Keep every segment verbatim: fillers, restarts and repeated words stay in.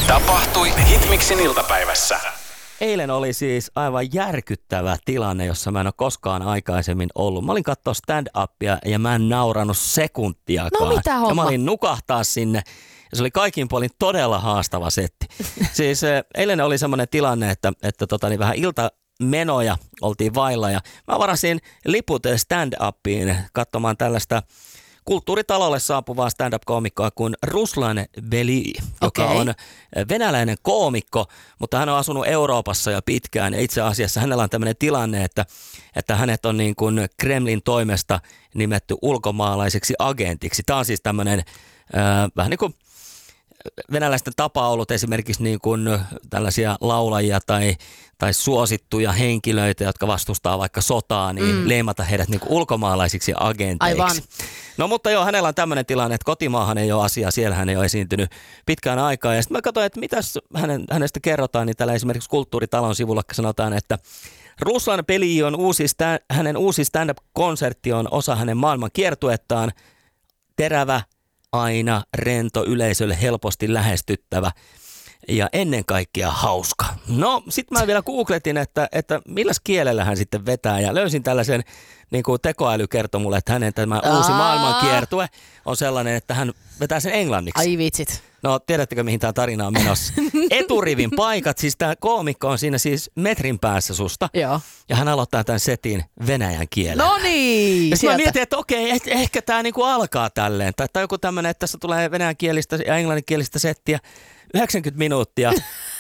Tapahtui Hitmixin iltapäivässä. Eilen oli siis aivan järkyttävä tilanne, jossa mä en ole koskaan aikaisemmin ollut. Mä olin katsoa stand-upia ja mä en nauranut sekuntiakaan. No mitä homma? Ja mä olin nukahtaa sinne ja se oli kaikin puolin todella haastava setti. Siis eilen oli semmoinen tilanne, että, että tota, niin vähän iltamenoja oltiin vailla ja mä varasin liput stand-upiin katsomaan tällaista kulttuuritalolle saapuvaa stand-up-koomikkoa kuin Ruslan Bely, joka Okei. on venäläinen koomikko, mutta hän on asunut Euroopassa jo pitkään. Ja itse asiassa hänellä on tämmöinen tilanne, että, että hänet on niin kuin Kremlin toimesta nimetty ulkomaalaiseksi agentiksi. Tämä on siis tämmöinen äh, vähän niin kuin venäläisten tapa ollut esimerkiksi niin kuin tällaisia laulajia tai, tai suosittuja henkilöitä, jotka vastustaa vaikka sotaa, niin mm. leimata heidät niin kuin ulkomaalaisiksi agenteiksi. Aivan. No mutta joo, hänellä on tämmöinen tilanne, että kotimaahan ei ole asiaa, siellä hän ei ole esiintynyt pitkään aikaa. Ja sitten mä katsoin, että mitäs hänen, hänestä kerrotaan, niin täällä esimerkiksi Kulttuuritalon sivulla sanotaan, että Ruslan Bely on uusi sta- hänen uusi stand-up-konsertti on osa hänen maailman kiertuettaan, terävä, aina rento, yleisölle helposti lähestyttävä ja ennen kaikkea hauska. No, sitten mä vielä googletin, että, että milläs kielellä hän sitten vetää ja löysin tällaisen niin kuin tekoäly kertoi mulle, että hänen tämä Aa. uusi maailmankiertue on sellainen, että hän vetää sen englanniksi. Ai vitsit. No, tiedättekö mihin tämä tarina on menossa? Eturivin paikat, siis tämä koomikko on siinä siis metrin päässä susta. Joo. Ja hän aloittaa tämän setin venäjän kielellä. No niin, Ja sitten mä sieltä. mietin, että okei, eh- ehkä tämä niinku alkaa tälleen. Tai, tai joku tämmöinen, että tässä tulee venäjänkielistä ja englanninkielistä settiä. yhdeksänkymmentä minuuttia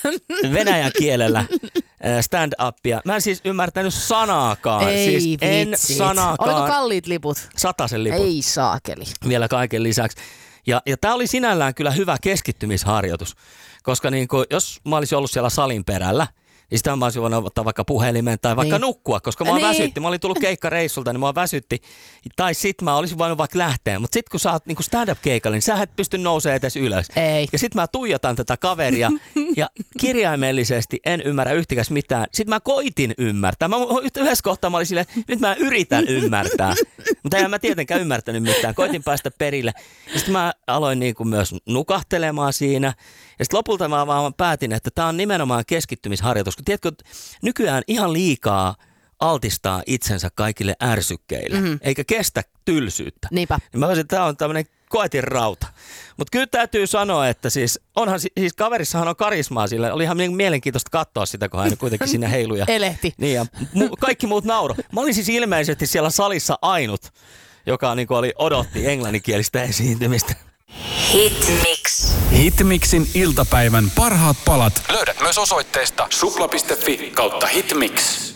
venäjän kielellä äh, stand-upia. Mä en siis ymmärtänyt sanaakaan. Ei siis en vitsit. sanaakaan. Oliko kalliit liput? Satasen liput. Ei saakeli. Vielä kaiken lisäksi. Ja, ja tämä oli sinällään kyllä hyvä keskittymisharjoitus, koska niin kuin, jos mä olisin ollut siellä salin perällä, niin sitä mä olisin voinut ottaa vaikka puhelimen tai vaikka Niin. nukkua, koska mua Niin. väsytti. Mä olin tullut keikkareissulta, niin mua väsytti. Tai sit mä olisin voinut vaikka lähteä. Mutta sit kun sä oot niin kuin stand-up-keikalla, niin sä et pysty nousemaan edes ylös. Ei. Ja sit mä tuijotan tätä kaveria ja kirjaimellisesti en ymmärrä yhtikäs mitään. Sit mä koitin ymmärtää. Mä yhdessä kohtaa mä olin silleen, nyt mä yritän ymmärtää. Mutta en mä tietenkään ymmärtänyt mitään. Koitin päästä perille. Ja sit mä aloin niin kuin myös nukahtelemaan siinä. Ja sitten lopulta mä vaan päätin, että tämä on nimenomaan keskittymisharjoitus. Kun tiedätkö, nykyään ihan liikaa altistaa itsensä kaikille ärsykkeille, mm-hmm. eikä kestä tylsyyttä. Niinpä. Niin mä olisin, että tämä on tämmöinen koetin rauta. Mutta kyllä täytyy sanoa, että siis, onhan, siis kaverissahan on karismaa sillä. Oli ihan mielenkiintoista katsoa sitä, kun hän kuitenkin siinä heilui. Ja, Elehti. niin ja mu- kaikki muut nauro. Mä olin siis ilmeisesti siellä salissa ainut, joka niin kuin oli, odotti englanninkielistä esiintymistä. Hitmix. Hitmixin iltapäivän parhaat palat löydät myös osoitteesta supla piste fi kautta hitmix.